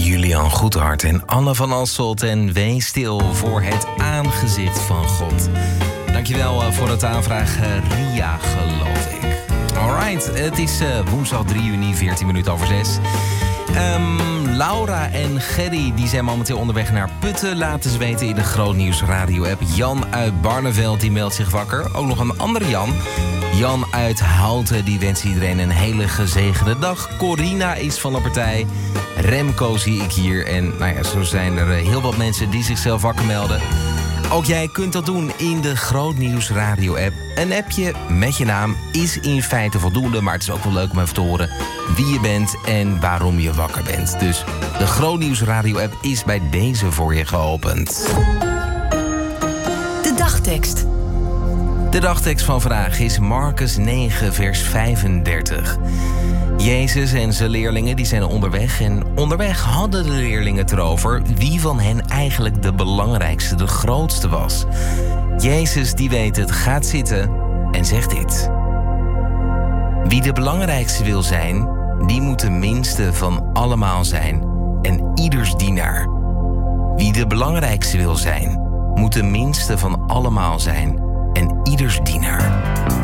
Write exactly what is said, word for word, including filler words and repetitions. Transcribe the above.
Julian Goedhart en Anne van Asselt en Wees stil voor het aangezicht van God. Dankjewel voor het aanvragen, Ria, geloof ik. Alright, het is uh, woensdag drie juni, veertien minuten over zes. Um, Laura en Gerry die zijn momenteel onderweg naar Putten. Laten ze weten in de Grootnieuws radio-app. Jan uit Barneveld die meldt zich wakker. Ook nog een andere Jan. Jan uit Houten die wenst iedereen een hele gezegende dag. Corina is van de partij. Remco zie ik hier. En nou ja, zo zijn er heel wat mensen die zichzelf wakker melden. Ook jij kunt dat doen in de Grootnieuws radio-app. Een appje met je naam is in feite voldoende, maar het is ook wel leuk om even te horen wie je bent en waarom je wakker bent. Dus de Grootnieuws radio-app is bij deze voor je geopend. De dagtekst. De dagtekst van vandaag is Marcus negen, vers vijfendertig. Jezus en zijn leerlingen die zijn onderweg en onderweg hadden de leerlingen het erover wie van hen eigenlijk de belangrijkste, de grootste was. Jezus die weet het, gaat zitten en zegt dit. Wie de belangrijkste wil zijn, die moet de minste van allemaal zijn en ieders dienaar. Wie de belangrijkste wil zijn, moet de minste van allemaal zijn en ieders dienaar.